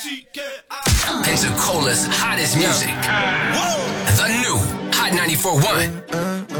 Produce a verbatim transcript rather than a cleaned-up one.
Pensacola's hottest music. The new Hot ninety-four point one.